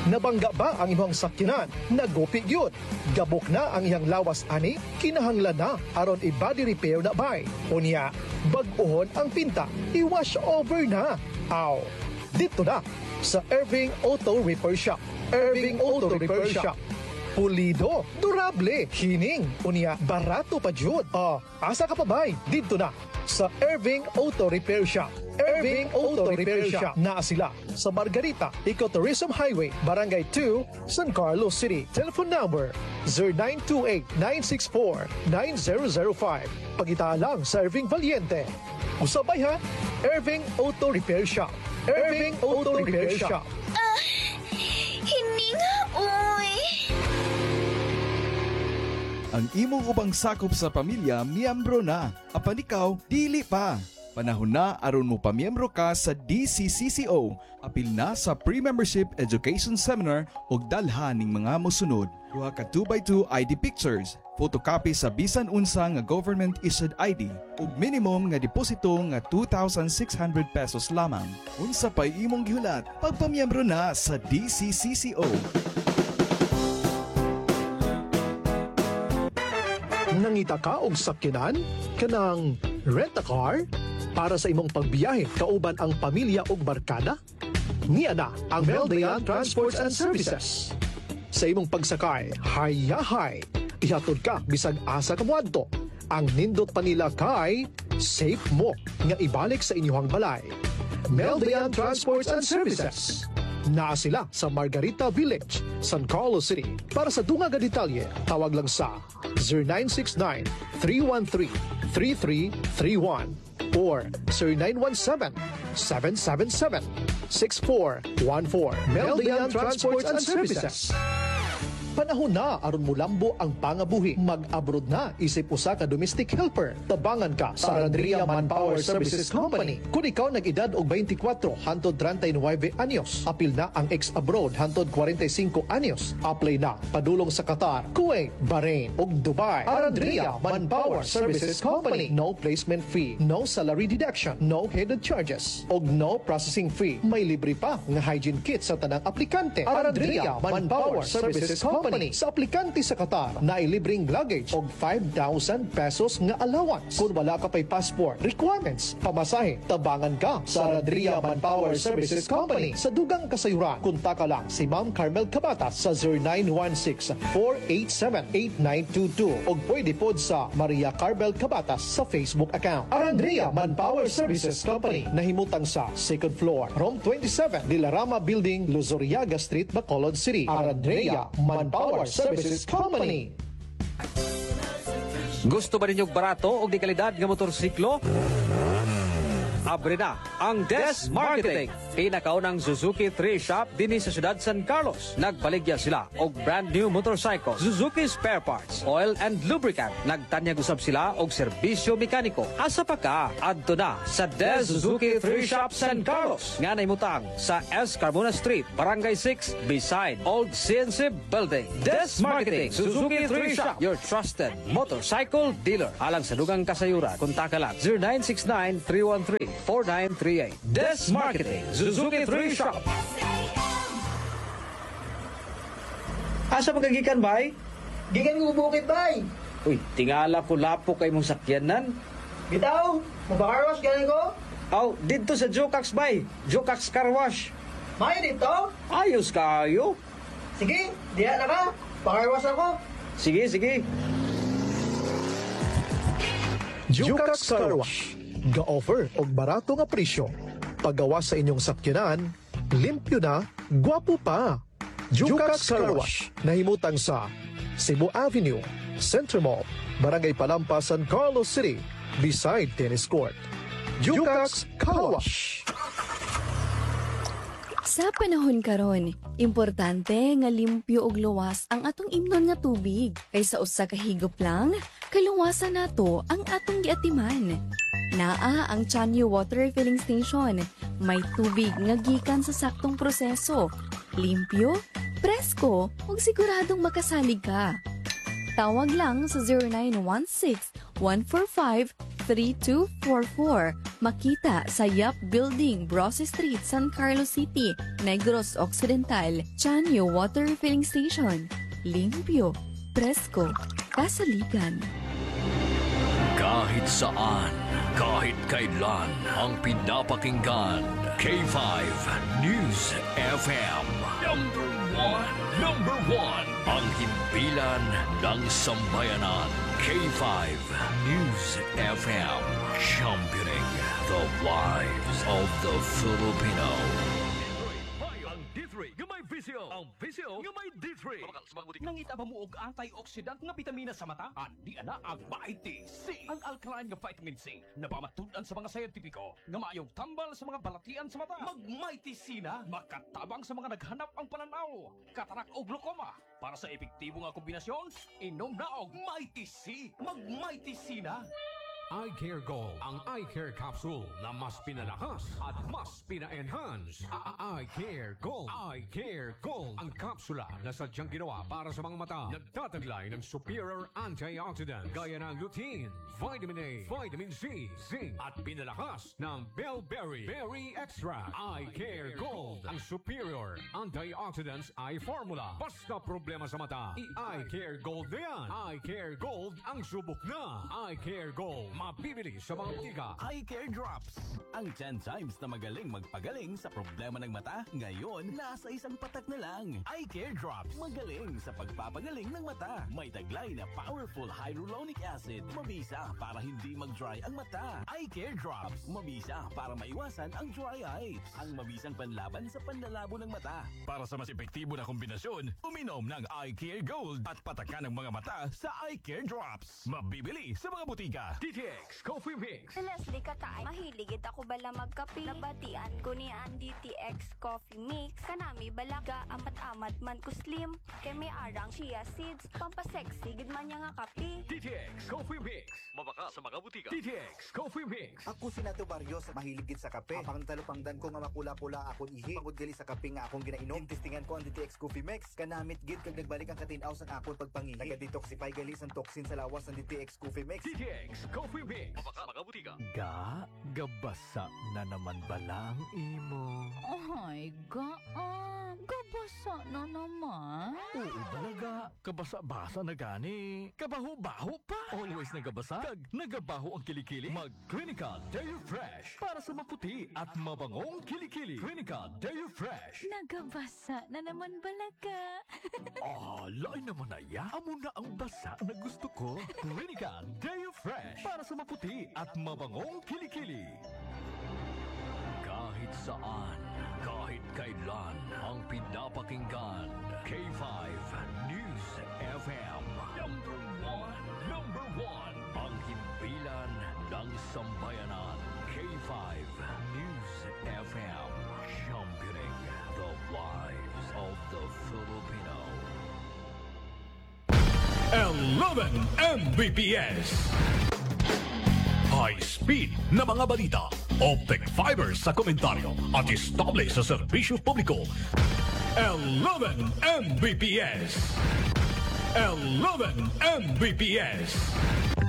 Nabangga ba ang imong sakyanan? Nagupi gyud. Gabok na ang iyang lawas ani, kinahanglan na aron i-body repair na bay. Unya, bag-ohon ang pinta, i-wash over na. Aw, dito na sa Irving Auto Repair Shop. Irving Auto Repair Shop. Pulido, durable, hining, unya, barato pa jud. Asa ka pa bay? Dito na sa Irving Auto Repair Shop. Irving Auto Repair Shop. Naa sila sa Margarita, Ecotourism Highway, Barangay 2, San Carlos City. Telephone number 0928-964-9005. Pagita lang sa Irving Valiente. Usabay ha, Irving Auto Repair Shop. Irving Auto Repair Shop. Hininga, uy. Ang imong ubang sakop sa pamilya, miyembro na. Apan ikaw, dili pa. Panahon na aron mo pamiyembro ka sa DCCCO. Apil na sa pre-membership education seminar o dalhan ning mga mosunod. Duha ka 2x2 ID pictures, photocopy sa bisan unsa nga government issued ID ug minimum nga deposito nga 2,600 pesos lamang. Unsa pay imong gihulat, pagpamiyembro na sa DCCCO. Nangita ka og sakyanan? Kanang rent-a-car? Para sa imong pagbiyahe kauban ang pamilya ug barkada? Niya na ang Meldayan Transports and Services. Sa imong pagsakay, hayahay, ihatod ka bisag asa ka moadto. Ang nindot pa nila kay safe mo nga ibalik sa inyong balay. Meldayan Transports and Services. Naa sila sa Margarita Village, San Carlos City. Para sa dunga nga detalye, tawag lang sa 0969-313-3331 or 0917-777-6414. Meldayan Transports and Services. Panahon na aron mo lambo ang pangabuhi. Mag-abroad na isip usa ka domestic helper. Tabangan ka sa Arandria Manpower Services Company. Kung ikaw nag-edad og 24 hantod 39 anyos, apil na ang ex-abroad hantod 45 anyos. Apply na padulong sa Qatar, Kuwait, Bahrain ug Dubai. Arandria Manpower Services Company. No placement fee, no salary deduction, no hidden charges, ug no processing fee. May libre pa nga hygiene kit sa tanang aplikante. Arandria Manpower Services Company. Sa aplikante sa Qatar na ilibring luggage og 5,000 pesos nga allowance. Kung wala ka pa'y passport, requirements, pamasahe, tabangan ka sa Arandria Manpower Services Company. Sa dugang kasayuran, kontak ka lang si Ma'am Carmel Cabatas sa 0916-487-8922 o pwede pod sa Maria Carmel Cabatas sa Facebook account. Arandria Manpower Services Company, nahimutang sa 2nd floor, room 27, Dilarama Building, Luzuriaga Street, Bacolod City. Arandria Manpower Services Company. Gusto ba ninyong barato o di kalidad ng motorsiklo? Abre na ang Des Marketing. Pinakaunang Suzuki 3 shop dinhi sa siyudad San Carlos. Nagbaligya sila og brand new motorcycle, Suzuki spare parts, oil and lubricant. Nagtanyag usab sila og serbisyo mekaniko. Asa pa ka? Adto na sa Des Suzuki 3 shop San Carlos. Nga naimutang sa S. Carmona Street, Barangay 6, beside Old CNC Building. Des Marketing, Suzuki 3 shop, your trusted motorcycle dealer. Alang sa dugang kasayuran, kontak lang 0969-313-4938. Des Marketing, Suzuki 3 Shop. Asa magagikan, bay? Gikan ko bukid, bay. Uy, tingala ko lapo kay mong sakyanan. Bitaw, mabakarwas galing ko. Aw, dito sa Jokax, bay. Jokax Car Wash. Mayo dito. Ayos kayo. Sige, diya na ka. Pakarwas ako. Sige, sige. Jukax Car Wash. Ga-offer og barato nga presyo. Paggawa sa inyong sakyanan, limpyo na, gwapo pa. Jukax Car Wash. Nahimutang sa Cebu Avenue, Center Mall, Barangay Palampas, San Carlos City, beside tennis court. Jukax Car Wash. Sa panahon karon, importante nga limpyo ug luwas ang atong imnon nga tubig. Kaysa usa ka higop lang, kaluwasan nato ang atong giatiman. Naa ang Chanyu Water Refilling Station. May tubig nga gikan sa saktong proseso. Limpyo, presko, ug siguradong makasalig ka. Tawag lang sa 0916-145-5555 3244. Makita sa Yap Building, Brosse Street, San Carlos City, Negros Occidental. Chanyo Water Refilling Station. Limpyo, presko, kasaligan. Kahit saan, kahit kailan, ang pinapakinggan. K5 News FM. Number one. Ang himpilan ng sambayanan. K5 News FM. Championing the lives of the Filipino. Ang D3 nga may visyo. Ang visyo nga may D3. Nangita ba mo og antioxidant nga bitamina sa mata? Andi ana ang Mighty C. Ang alkaline nga vitamin C na pamatudan sa mga scientifico nga maayong tambal sa mga balatian sa mata. Mag Mighty C na makatabang sa mga naghanap ang pananaw, katarak o glaucoma. Para sa epektibo nga kombinasyon, inom na og Mighty C. Mag Mighty C na. Eye Care Gold, ang eye care capsule na mas pinalakas at mas pina-enhance. Eye Care Gold. Eye Care Gold. Ang kapsula na sadyang ginawa para sa mga mata. Nagtataglay ng superior antioxidant gaya ng lutein, vitamin A, vitamin C, zinc at pinalakas ng Bellberry Berry Extract. Eye Care Gold. Ang superior antioxidants eye formula. Basta problema sa mata, i-Eye Care Gold na yan. Eye Care Gold ang subok na. Eye Care Gold. Mabibili sa mga butika. Eye Care Drops. Ang 10 times na magaling magpagaling sa problema ng mata, ngayon nasa isang patak na lang. Eye Care Drops. Magaling sa pagpapagaling ng mata. May taglay na powerful hyaluronic acid. Mabisa para hindi mag-dry ang mata. Eye Care Drops. Mabisa para maiwasan ang dry eyes. Ang mabisang panlaban sa panlalabo ng mata. Para sa mas epektibo na kombinasyon, uminom ng Eye Care Gold at patakan ng mga mata sa Eye Care Drops. Mabibili sa mga butika. DTX Coffee Mix. Leslie Katay, mahiligid ako bala magkape. Nabatian ko ni ang DTX Coffee Mix. Kanami balaga amat-amat man ko slim. Kay may arang chia seeds. Pampasexy gid man niya nga kape. DTX Coffee Mix. Mabaka sa mga butika. DTX Coffee Mix. Ako si Nato Barrios, mahiligid sa kape. Apang talupangdan ko nga makula-pula akon ihi. Pagod gali sa kape nga akong ginainom. Testingan ko ang DTX Coffee Mix. Kanamit gid kag nagbalik ang katinaw sa akon pagpangihi. Naga-detoxify gali ang toxin sa lawas ng DTX Coffee Mix. DTX Coffee Mix. Mabaka mga butika. Gabasa na naman balang imo. Ay, gabasa na naman. Oo balaga, kabasa-basa na gani. Kabaho-baho pa. Always nagabasa, kag nagabaho ang kilikili. Mag Clinical Deo Fresh para sa maputi at mabangong kilikili. Clinical Deo Fresh. Nagabasa na naman balaga. Lain naman na ya. Amo na ang basa na gusto ko. Clinical Deo Fresh para sa maputi at mabangong kilikili. Kahit saan, kahit kailan, ang pinapakinggan. K5 News FM. Number one. Ang himpilan ng sambayanan. K5 News FM. Championing the lives of the Filipino. 11 Mbps. High speed na mga balita. Optic fiber sa komentaryo at estable sa serbisyo publiko. 11 Mbps. 11 Mbps.